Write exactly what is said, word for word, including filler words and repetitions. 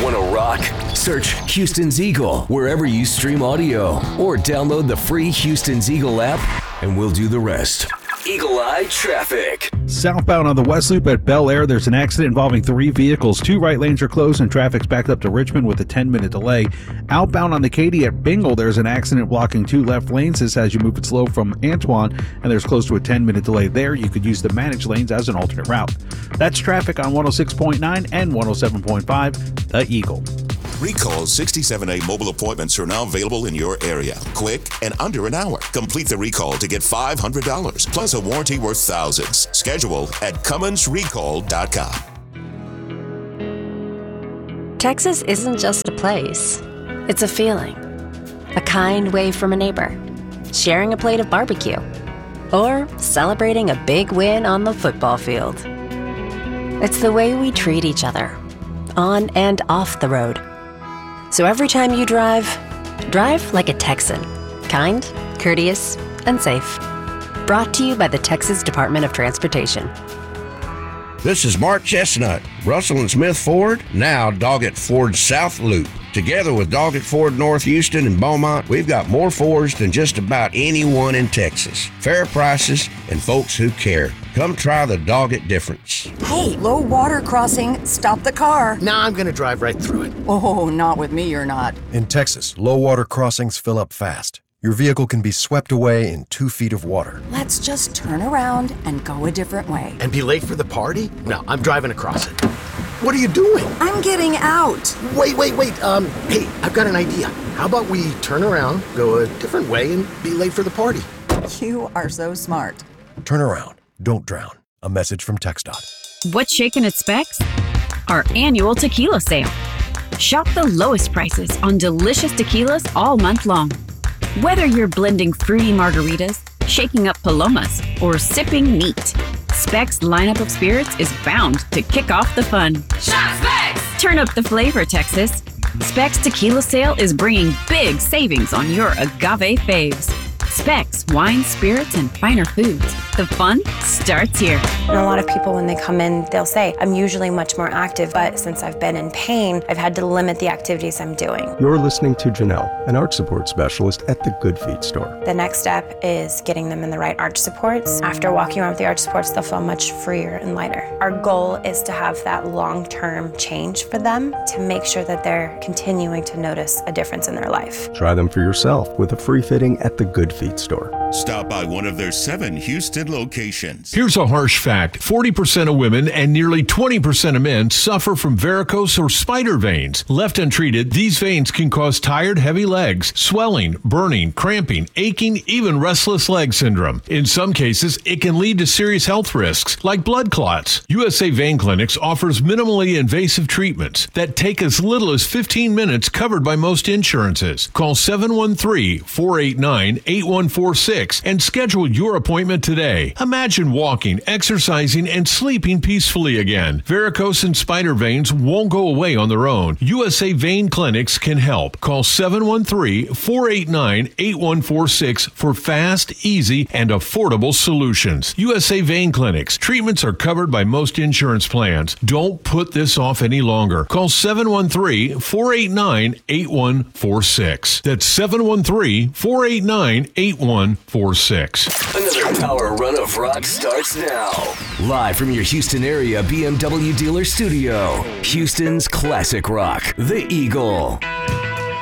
Want to rock? Search Houston's Eagle wherever you stream audio or download the free Houston's Eagle app and we'll do the rest. Eagle Eye Traffic. Southbound on the West Loop at Bel Air, there's an accident involving three vehicles. Two right lanes are closed and traffic's backed up to Richmond with a ten-minute delay. Outbound on the Katy at Bingle, there's an accident blocking two left lanes. This as you move it slow from Antoine, and there's close to a ten-minute delay there. You could use the managed lanes as an alternate route. That's traffic on one oh six point nine and one oh seven point five, The Eagle. Recall sixty-seven A mobile appointments are now available in your area. Quick and under an hour. Complete the recall to get five hundred dollars plus a warranty worth thousands. Schedule at Cummins Recall dot com. Texas isn't just a place. It's a feeling. A kind wave from a neighbor. Sharing a plate of barbecue. Or celebrating a big win on the football field. It's the way we treat each other. On and off the road. So every time you drive, drive like a Texan. Kind, courteous, and safe. Brought to you by the Texas Department of Transportation. This is Mark Chestnut, Russell and Smith Ford, now Doggett Ford South Loop. Together with Doggett Ford North Houston and Beaumont, we've got more Fords than just about anyone in Texas. Fair prices and folks who care. Come try the Doggett difference. Hey, low water crossing, stop the car. Nah, I'm gonna drive right through it. Oh, not with me, you're not. In Texas, low water crossings fill up fast. Your vehicle can be swept away in two feet of water. Let's just turn around and go a different way. And be late for the party? No, I'm driving across it. What are you doing? I'm getting out. Wait, wait, wait. Um, hey, I've got an idea. How about we turn around, go a different way, and be late for the party? You are so smart. Turn around. Don't drown. A message from TxDOT. What's shaking at Specs? Our annual tequila sale. Shop the lowest prices on delicious tequilas all month long. Whether you're blending fruity margaritas, shaking up palomas, or sipping neat, Specs' lineup of spirits is bound to kick off the fun. Shop Specs! Turn up the flavor, Texas. Specs Tequila Sale is bringing big savings on your agave faves. Specs Wine, Spirits, and Finer Foods. The fun starts here. And a lot of people, when they come in, they'll say, I'm usually much more active, but since I've been in pain, I've had to limit the activities I'm doing. You're listening to Janelle, an arch support specialist at the Good Feet store. The next step is getting them in the right arch supports. After walking around with the arch supports, they'll feel much freer and lighter. Our goal is to have that long-term change for them to make sure that they're continuing to notice a difference in their life. Try them for yourself with a free fitting at the Good Feet store. Stop by one of their seven Houston locations. Here's a harsh fact. forty percent of women and nearly twenty percent of men suffer from varicose or spider veins. Left untreated, these veins can cause tired, heavy legs, swelling, burning, cramping, aching, even restless leg syndrome. In some cases, it can lead to serious health risks like blood clots. U S A Vein Clinics offers minimally invasive treatments that take as little as fifteen minutes, covered by most insurances. Call seven one three, four eight nine, eight one four six and schedule your appointment today. Imagine walking, exercising, and sleeping peacefully again. Varicose and spider veins won't go away on their own. U S A Vein Clinics can help. Call seven one three, four eight nine, eight one four six for fast, easy, and affordable solutions. U S A Vein Clinics. Treatments are covered by most insurance plans. Don't put this off any longer. Call seven one three, four eight nine, eight one four six. That's seven one three, four eight nine, eight one four six. Another power run of rock starts now. Live from your Houston area B M W dealer studio. Houston's classic rock, The Eagle.